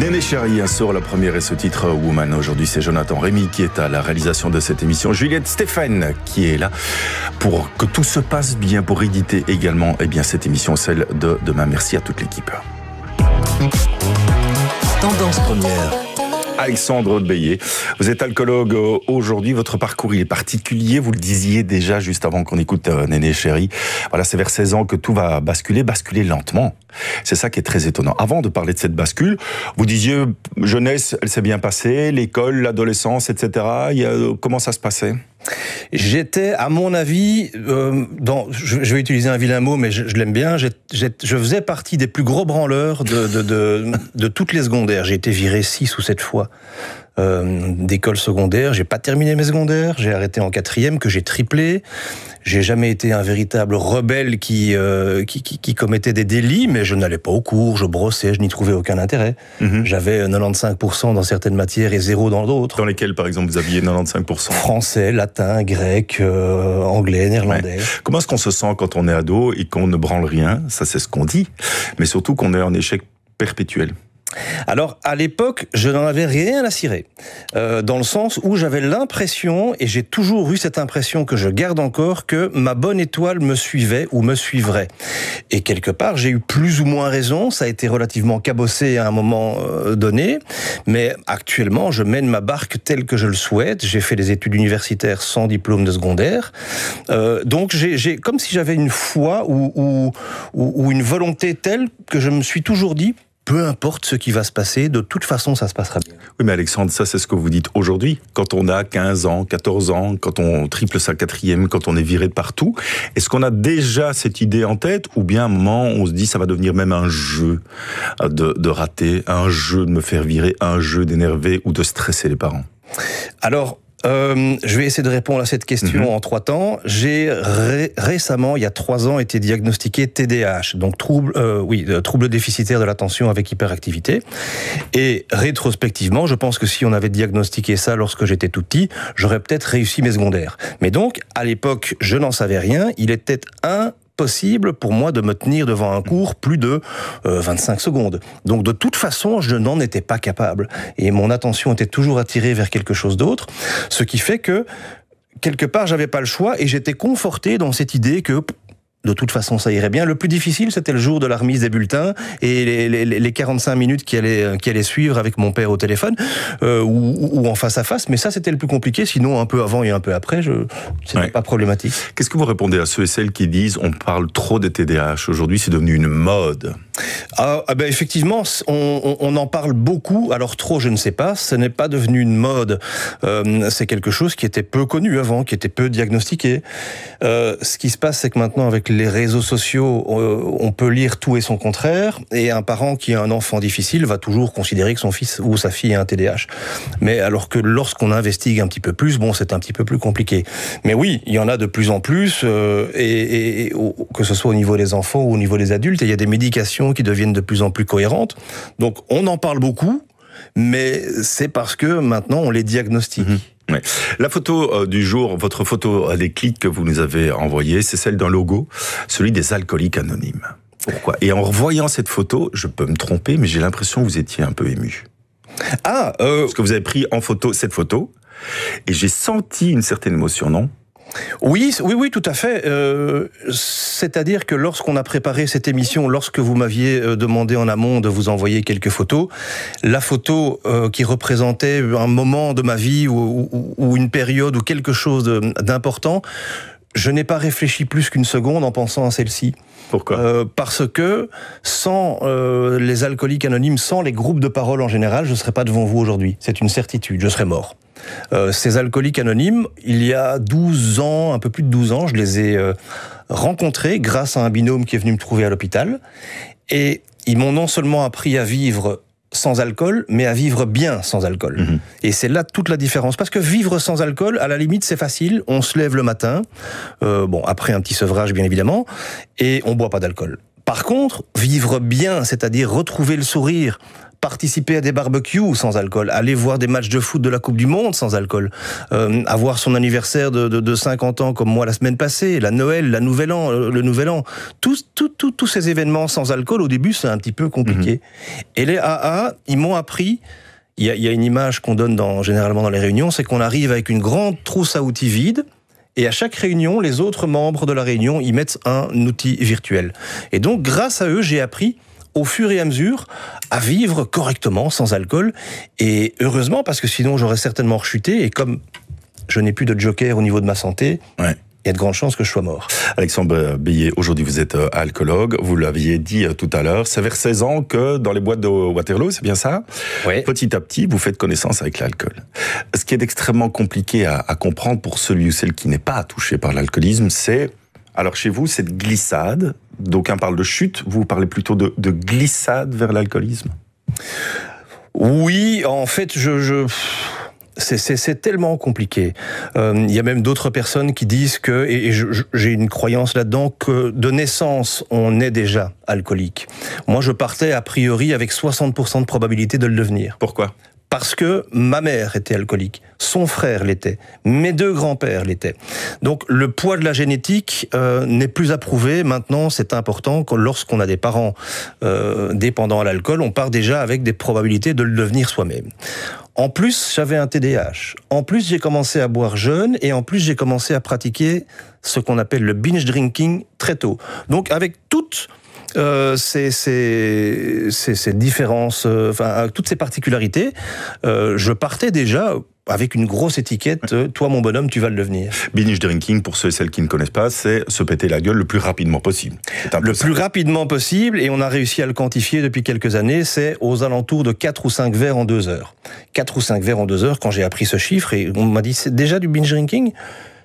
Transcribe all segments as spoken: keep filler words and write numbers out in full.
Néné Chéri sort la première et ce titre Woman. Aujourd'hui, c'est Jonathan Rémy qui est à la réalisation de cette émission. Juliette Stéphane qui est là pour que tout se passe bien, pour éditer également eh bien, cette émission, celle de demain. Merci à toute l'équipe. Tendance première. Alexandre Beillet, vous êtes alcoologue aujourd'hui, votre parcours il est particulier, vous le disiez déjà juste avant qu'on écoute euh, Néné Chéri. Voilà, c'est vers seize ans que tout va basculer, basculer lentement. C'est ça qui est très étonnant. Avant de parler de cette bascule, vous disiez jeunesse, elle s'est bien passée, l'école, l'adolescence, et cetera. Il y a, comment ça se passait ? J'étais, à mon avis, euh, dans, je, je vais utiliser un vilain mot, mais je, je l'aime bien, j'ai, j'ai, je faisais partie des plus gros branleurs de, de, de, de toutes les secondaires. J'ai été viré six ou sept fois euh, d'école secondaire. J'ai pas terminé mes secondaires, j'ai arrêté en quatrième, que j'ai triplé. J'ai jamais été un véritable rebelle qui, euh, qui, qui, qui commettait des délits, mais je n'allais pas au cours, je brossais, je n'y trouvais aucun intérêt. Mm-hmm. J'avais quatre-vingt-quinze pour cent dans certaines matières et zéro dans d'autres. Dans lesquelles, par exemple, vous aviez quatre-vingt-quinze pour cent ? Français, latin, grec, euh, anglais, néerlandais. Ouais. Comment est-ce qu'on se sent quand on est ado et qu'on ne branle rien ? Ça, c'est ce qu'on dit. Mais surtout qu'on est en échec perpétuel. Alors, à l'époque, je n'en avais rien à cirer. Euh, dans le sens où j'avais l'impression, et j'ai toujours eu cette impression que je garde encore, que ma bonne étoile me suivait ou me suivrait. Et quelque part, j'ai eu plus ou moins raison, ça a été relativement cabossé à un moment euh, donné, mais actuellement, je mène ma barque telle que je le souhaite. J'ai fait des études universitaires sans diplôme de secondaire. Euh, donc, j'ai, j'ai comme si j'avais une foi ou, ou, ou, ou une volonté telle que je me suis toujours dit, peu importe ce qui va se passer, de toute façon, ça se passera bien. Oui, mais Alexandre, ça, c'est ce que vous dites aujourd'hui. Quand on a quinze ans, quatorze ans, quand on triple sa quatrième, quand on est viré de partout, est-ce qu'on a déjà cette idée en tête, ou bien à un moment, on se dit, ça va devenir même un jeu de, de rater, un jeu de me faire virer, un jeu d'énerver ou de stresser les parents ? Alors, Euh, je vais essayer de répondre à cette question mmh. en trois temps. J'ai ré- récemment, il y a trois ans, été diagnostiqué T D A H, donc trouble, euh, oui, trouble déficitaire de l'attention avec hyperactivité. Et rétrospectivement, je pense que si on avait diagnostiqué ça lorsque j'étais tout petit, j'aurais peut-être réussi mes secondaires. Mais donc, à l'époque, je n'en savais rien. Il était un possible pour moi de me tenir devant un cours plus de euh, vingt-cinq secondes. Donc de toute façon, je n'en étais pas capable. Et mon attention était toujours attirée vers quelque chose d'autre, ce qui fait que, quelque part, j'avais pas le choix et j'étais conforté dans cette idée que de toute façon, ça irait bien. Le plus difficile, c'était le jour de la remise des bulletins et les, les, les quarante-cinq minutes qui allaient, qui allaient suivre avec mon père au téléphone euh, ou, ou en face à face. Mais ça, c'était le plus compliqué. Sinon, un peu avant et un peu après, je, c'était ouais. pas problématique. Qu'est-ce que vous répondez à ceux et celles qui disent on parle trop de T D A H aujourd'hui, c'est devenu une mode? Ah, ah ben effectivement, on, on, on en parle beaucoup. Alors trop, je ne sais pas. Ce n'est pas devenu une mode. Euh, c'est quelque chose qui était peu connu avant, qui était peu diagnostiqué. Euh, ce qui se passe, c'est que maintenant, avec les réseaux sociaux, on peut lire tout et son contraire, et un parent qui a un enfant difficile va toujours considérer que son fils ou sa fille a un T D A H. Mais alors que lorsqu'on investigue un petit peu plus, bon, c'est un petit peu plus compliqué. Mais oui, il y en a de plus en plus, euh, et, et, et que ce soit au niveau des enfants ou au niveau des adultes, et il y a des médications qui deviennent de plus en plus cohérentes. Donc on en parle beaucoup, mais c'est parce que maintenant on les diagnostique. Mmh. Ouais. La photo euh, du jour, votre photo à l'éclic que vous nous avez envoyée, c'est celle d'un logo, celui des alcooliques anonymes. Pourquoi ? Et en revoyant cette photo, je peux me tromper, mais j'ai l'impression que vous étiez un peu ému. Ah, euh... Parce que vous avez pris en photo cette photo, et j'ai senti une certaine émotion, non ? Oui, oui, oui, tout à fait. Euh, c'est-à-dire que lorsqu'on a préparé cette émission, lorsque vous m'aviez demandé en amont de vous envoyer quelques photos, la photo euh, qui représentait un moment de ma vie ou, ou, ou une période ou quelque chose de, d'important, je n'ai pas réfléchi plus qu'une seconde en pensant à celle-ci. Pourquoi ? euh, Parce que sans euh, les alcooliques anonymes, sans les groupes de parole en général, je ne serais pas devant vous aujourd'hui. C'est une certitude, je serais mort. Euh, ces alcooliques anonymes, il y a douze ans, un peu plus de douze ans, je les ai euh, rencontrés grâce à un binôme qui est venu me trouver à l'hôpital. Et ils m'ont non seulement appris à vivre sans alcool, mais à vivre bien sans alcool. Mmh. Et c'est là toute la différence. Parce que vivre sans alcool, à la limite, c'est facile. On se lève le matin, euh, bon, après un petit sevrage, bien évidemment, et on boit pas d'alcool. Par contre, vivre bien, c'est-à-dire retrouver le sourire, participer à des barbecues sans alcool, aller voir des matchs de foot de la Coupe du Monde sans alcool, euh, avoir son anniversaire de, de, de cinquante ans comme moi la semaine passée, la Noël, la Nouvel An, le Nouvel An, tous, tous, tous, tous ces événements sans alcool, au début, c'est un petit peu compliqué. Mmh. Et les A A, ils m'ont appris, il y a, il y a une image qu'on donne dans, généralement dans les réunions, c'est qu'on arrive avec une grande trousse à outils vide, et à chaque réunion, les autres membres de la réunion y mettent un outil virtuel. Et donc, grâce à eux, j'ai appris au fur et à mesure, à vivre correctement, sans alcool. Et heureusement, parce que sinon, j'aurais certainement rechuté. Et comme je n'ai plus de joker au niveau de ma santé, ouais. il y a de grandes chances que je sois mort. Alexandre Beillet, aujourd'hui, vous êtes alcoologue. Vous l'aviez dit tout à l'heure. C'est vers seize ans que dans les boîtes de Waterloo, c'est bien ça ? Oui. Petit à petit, vous faites connaissance avec l'alcool. Ce qui est extrêmement compliqué à, à comprendre pour celui ou celle qui n'est pas touché par l'alcoolisme, c'est... Alors chez vous, cette glissade, d'aucuns parlent de chute, vous parlez plutôt de, de glissade vers l'alcoolisme ? Oui, en fait, je... je... C'est, c'est, c'est tellement compliqué. Euh, il y a même d'autres personnes qui disent que, et, et je, j'ai une croyance là-dedans, que de naissance, on est déjà alcoolique. Moi, je partais a priori avec soixante pour cent de probabilité de le devenir. Pourquoi ? Parce que ma mère était alcoolique, son frère l'était, mes deux grands-pères l'étaient. Donc le poids de la génétique euh, n'est plus approuvé. Maintenant, c'est important que lorsqu'on a des parents euh, dépendants à l'alcool, on part déjà avec des probabilités de le devenir soi-même. En plus, j'avais un T D A H. En plus, j'ai commencé à boire jeune et en plus, j'ai commencé à pratiquer ce qu'on appelle le binge drinking très tôt. Donc avec toutes Euh, ces, ces, ces, ces différences, euh, enfin toutes ces particularités, euh, je partais déjà avec une grosse étiquette, euh, toi mon bonhomme, tu vas le devenir. Binge drinking, pour ceux et celles qui ne connaissent pas, c'est se péter la gueule le plus rapidement possible. C'est un peu le ça. plus rapidement possible, et on a réussi à le quantifier depuis quelques années, c'est aux alentours de quatre ou cinq verres en deux heures. quatre ou cinq verres en deux heures, quand j'ai appris ce chiffre, et on m'a dit, c'est déjà du binge drinking ?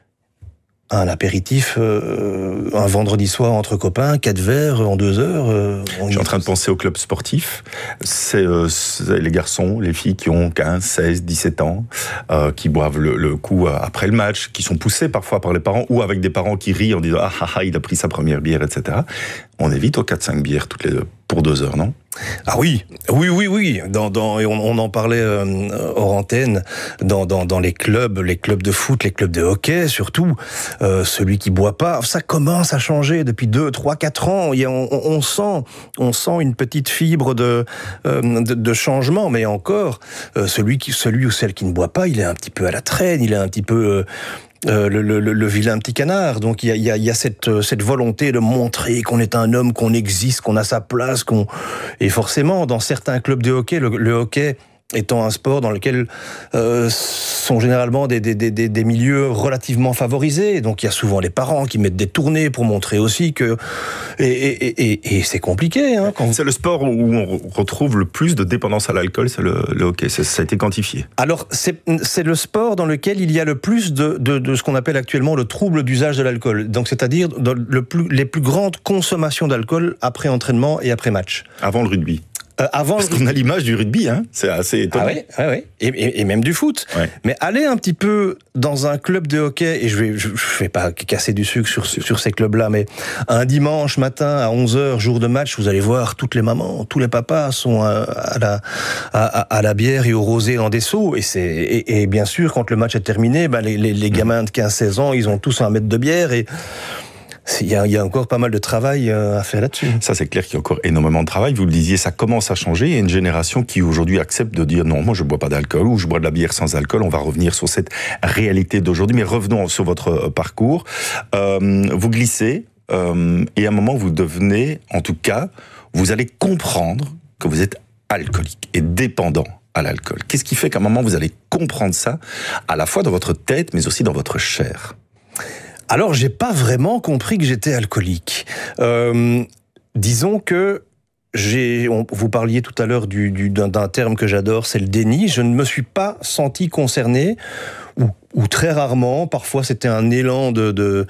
Un apéritif, euh, un vendredi soir entre copains, quatre verres en deux heures. Euh, Je suis en train de penser au club sportif. C'est, euh, c'est les garçons, les filles qui ont quinze, seize, dix-sept ans, euh, qui boivent le, le coup après le match, qui sont poussés parfois par les parents, ou avec des parents qui rient en disant « Ah, ah, ah, il a pris sa première bière, et cetera » On est vite aux quatre cinq bières toutes les deux, pour deux heures, non ? Ah oui, oui, oui, oui. Dans, dans, et on, on en parlait euh, hors antenne, dans, dans, dans les clubs, les clubs de foot, les clubs de hockey, surtout, euh, celui qui boit pas, ça commence à changer depuis deux, trois, quatre ans. Il y a, on, on sent, on sent une petite fibre de, euh, de, de changement, mais encore, euh, celui qui, celui ou celle qui ne boit pas, il est un petit peu à la traîne, il est un petit peu. Euh, Euh, le, le, le vilain petit canard. Donc il y a, y a, y a cette, cette volonté de montrer qu'on est un homme, qu'on existe, qu'on a sa place, qu'on et forcément dans certains clubs de hockey, le, le hockey étant un sport dans lequel euh, sont généralement des, des, des, des milieux relativement favorisés. Donc il y a souvent les parents qui mettent des tournées pour montrer aussi que... Et, et, et, et c'est compliqué. Hein, quand... C'est le sport où on retrouve le plus de dépendance à l'alcool, c'est le, le hockey. Ça, ça a été quantifié. Alors c'est, c'est le sport dans lequel il y a le plus de, de, de ce qu'on appelle actuellement le trouble d'usage de l'alcool. Donc c'est-à-dire dans le plus, les plus grandes consommations d'alcool après entraînement et après match. Avant le rugby. Euh, avant Parce qu'on a l'image du rugby, hein. C'est assez étonnant. Ah oui, ah oui. Et, et, et même du foot. Ouais. Mais aller un petit peu dans un club de hockey, et je vais, je, je vais pas casser du sucre sur, sur ces clubs-là, mais un dimanche matin à onze heures, jour de match, vous allez voir toutes les mamans, tous les papas sont à, à, la, à, à la bière et au rosé dans des seaux. Et, c'est, et, et bien sûr, quand le match est terminé, ben les, les, les gamins de quinze seize ans, ils ont tous un mètre de bière et... Il y, a, il y a encore pas mal de travail à faire là-dessus. Ça, c'est clair qu'il y a encore énormément de travail. Vous le disiez, ça commence à changer. Il y a une génération qui aujourd'hui accepte de dire non, moi je bois pas d'alcool ou je bois de la bière sans alcool. On va revenir sur cette réalité d'aujourd'hui. Mais revenons sur votre parcours. Euh, vous glissez euh, et à un moment vous devenez, en tout cas, vous allez comprendre que vous êtes alcoolique et dépendant à l'alcool. Qu'est-ce qui fait qu'à un moment vous allez comprendre ça, à la fois dans votre tête mais aussi dans votre chair ? Alors, j'ai pas vraiment compris que j'étais alcoolique. Euh, disons que j'ai, on, vous parliez tout à l'heure du, du, d'un, d'un terme que j'adore, c'est le déni. Je ne me suis pas senti concerné, ou, ou très rarement. Parfois, c'était un élan de, de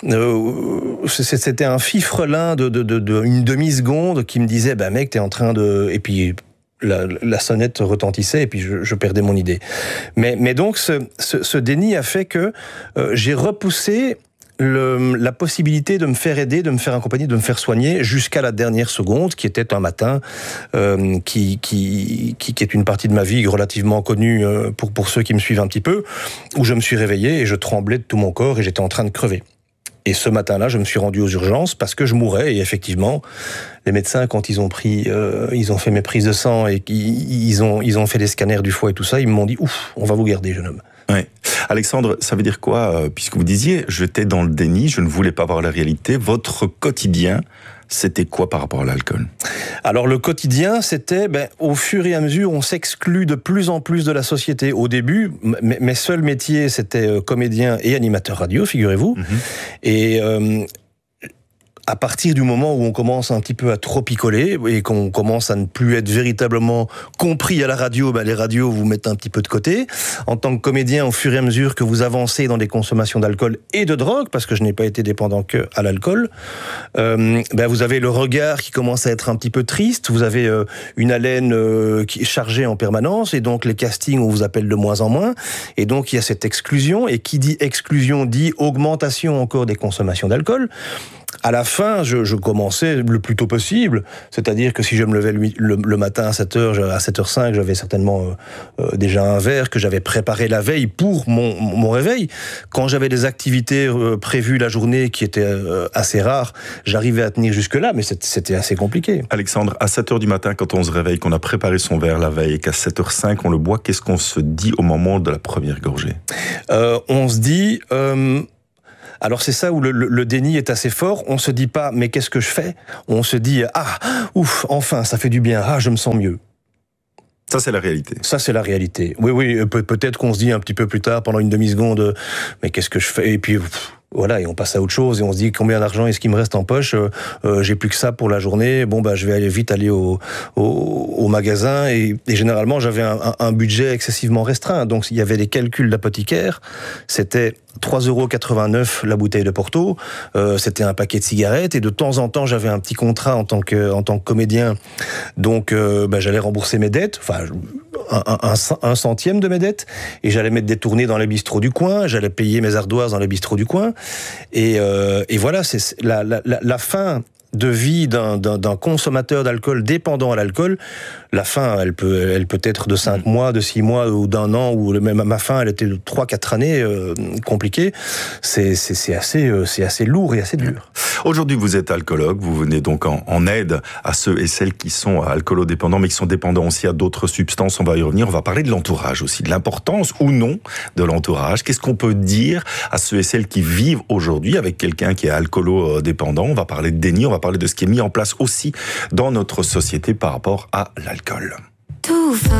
euh, c'était un fifrelin de, de, de, de une demi-seconde qui me disait, bah mec, t'es en train de, et puis. La, la sonnette retentissait et puis je, je perdais mon idée. Mais, mais donc ce, ce, ce déni a fait que euh, j'ai repoussé le, la possibilité de me faire aider, de me faire accompagner, de me faire soigner jusqu'à la dernière seconde, qui était un matin, euh, qui, qui, qui, qui est une partie de ma vie relativement connue euh, pour, pour ceux qui me suivent un petit peu, où je me suis réveillé et je tremblais de tout mon corps et j'étais en train de crever. Et ce matin-là, je me suis rendu aux urgences parce que je mourais. Et effectivement, les médecins, quand ils ont pris, euh, ils ont fait mes prises de sang et qu'ils ils ont, ils ont fait des scanners du foie et tout ça, ils m'ont dit, ouf, on va vous garder, jeune homme. Oui. Alexandre, ça veut dire quoi, euh, puisque vous disiez, j'étais dans le déni, je ne voulais pas voir la réalité. Votre quotidien, c'était quoi par rapport à l'alcool? Alors le quotidien, c'était, ben, au fur et à mesure, on s'exclut de plus en plus de la société. Au début, m- mes seuls métiers, c'était euh, comédien et animateur radio, figurez-vous. Mmh. Et euh, à partir du moment où on commence un petit peu à trop picoler et qu'on commence à ne plus être véritablement compris à la radio, ben les radios vous mettent un petit peu de côté. En tant que comédien, au fur et à mesure que vous avancez dans des consommations d'alcool et de drogue, parce que je n'ai pas été dépendant que à l'alcool, euh, ben vous avez le regard qui commence à être un petit peu triste, vous avez euh, une haleine euh, qui est chargée en permanence, et donc les castings, on vous appelle de moins en moins, et donc il y a cette exclusion, et qui dit exclusion dit augmentation encore des consommations d'alcool. À la fin, je, je commençais le plus tôt possible, c'est-à-dire que si je me levais le, le, le matin à sept heures, à sept heures cinq, j'avais certainement euh, déjà un verre que j'avais préparé la veille pour mon, mon réveil. Quand j'avais des activités euh, prévues la journée qui étaient euh, assez rares, j'arrivais à tenir jusque-là, mais c'était assez compliqué. Alexandre, à sept heures du matin, quand on se réveille, qu'on a préparé son verre la veille et qu'à sept heures cinq, on le boit, qu'est-ce qu'on se dit au moment de la première gorgée? euh, On se dit... Euh, Alors c'est ça où le, le, le déni est assez fort. On se dit pas, mais qu'est-ce que je fais? On se dit, ah, ouf, enfin, ça fait du bien, ah, je me sens mieux. Ça, c'est la réalité. Ça, c'est la réalité. Oui, oui, peut, peut-être qu'on se dit un petit peu plus tard, pendant une demi-seconde, mais qu'est-ce que je fais? Et puis... Pff, voilà, et on passe à autre chose, et on se dit combien d'argent est-ce qu'il me reste en poche, euh, euh, j'ai plus que ça pour la journée, bon bah je vais aller vite aller au, au, au magasin, et, et généralement j'avais un, un, un budget excessivement restreint, donc il y avait des calculs d'apothicaire, c'était trois euros quatre-vingt-neuf la bouteille de Porto, euh, c'était un paquet de cigarettes, et de temps en temps j'avais un petit contrat en tant que, en tant que comédien, donc euh, bah, j'allais rembourser mes dettes, enfin un, un, un centième de mes dettes, et j'allais mettre des tournées dans les bistrots du coin, j'allais payer mes ardoises dans les bistrots du coin. Et, euh, et voilà, c'est la, la, la fin de vie d'un, d'un, d'un consommateur d'alcool dépendant à l'alcool. La fin, elle peut, elle peut être de cinq mois, de six mois ou d'un an, ou même ma fin, elle était de trois, quatre années euh, compliquée. C'est, c'est, c'est assez, euh, c'est assez lourd et assez dur. Aujourd'hui, vous êtes alcoologue, vous venez donc en, en aide à ceux et celles qui sont alcoolodépendants, mais qui sont dépendants aussi à d'autres substances. On va y revenir. On va parler de l'entourage aussi, de l'importance ou non de l'entourage. Qu'est-ce qu'on peut dire à ceux et celles qui vivent aujourd'hui avec quelqu'un qui est alcoolodépendant? On va parler de déni, on va parler de ce qui est mis en place aussi dans notre société par rapport à l'alcool. Tout va.